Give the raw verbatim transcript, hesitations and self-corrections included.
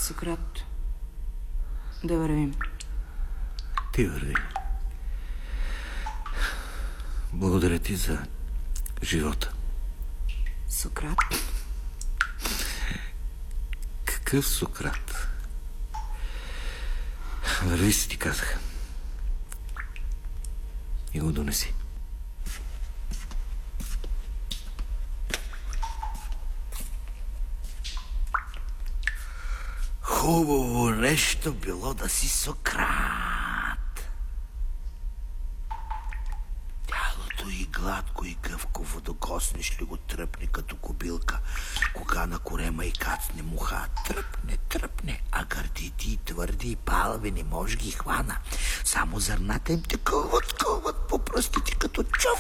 Сократ, да вървим. Ти върви. Благодаря ти за живота. Сократ? Какъв Сократ? Върви си, ти казах. И го донеси. Хубаво нещо било да си Сократ. Тялото и гладко и гъвково, докоснеш ли го, тръпне като кобилка. Кога на корема и кацне муха, тръпне, тръпне, а гърдити и твърди и палави не може ги хвана. Само зърната им те кълват, кълват по пръстите като чов